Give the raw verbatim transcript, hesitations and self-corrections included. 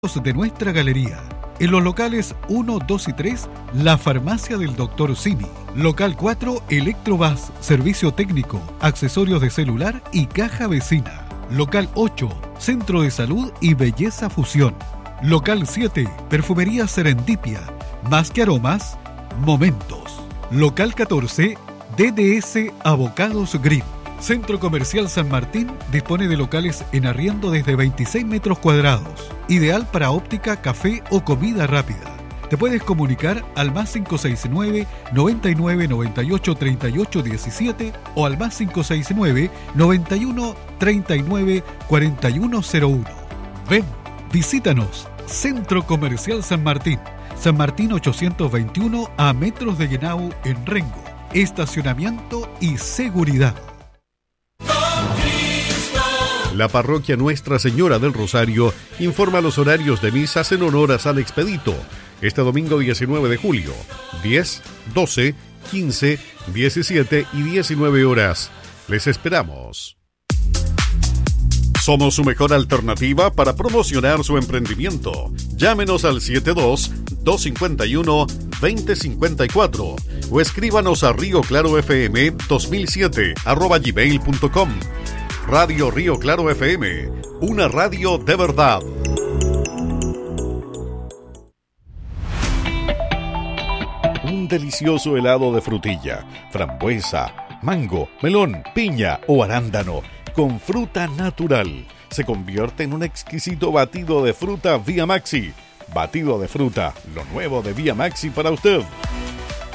de nuestra galería. En los locales uno, dos y tres, la farmacia del doctor Simi. Local cuatro, Electrobus, servicio técnico, accesorios de celular y caja vecina. Local ocho, Centro de Salud y Belleza Fusión. Local siete, Perfumería Serendipia, más que aromas, momentos. Local catorce, D D S Avocados Green. Centro Comercial San Martín dispone de locales en arriendo desde veintiséis metros cuadrados, ideal para óptica, café o comida rápida. Te puedes comunicar al más cinco seis nueve, noventa y nueve, noventa y ocho, treinta y ocho, diecisiete o al más cinco seis nueve, noventa y uno, treinta y nueve, cuarenta y uno cero uno. Ven, visítanos. Centro Comercial San Martín, San Martín ochocientos veintiuno a metros de Llenau en Rengo. Estacionamiento y seguridad. La parroquia Nuestra Señora del Rosario informa los horarios de misas en honor a San Expedito. Este domingo diecinueve de julio, diez, doce, quince, diecisiete y diecinueve horas. Les esperamos. Somos su mejor alternativa para promocionar su emprendimiento. Llámenos al setenta y dos, doscientos cincuenta y uno, veinte cincuenta y cuatro o escríbanos a rio claro f m dos mil siete arroba gmail punto com. Radio Río Claro F M, una radio de verdad. Un delicioso helado de frutilla, frambuesa, mango, melón, piña o arándano con fruta natural se convierte en un exquisito batido de fruta Vía Maxi. Batido de fruta, lo nuevo de Vía Maxi para usted.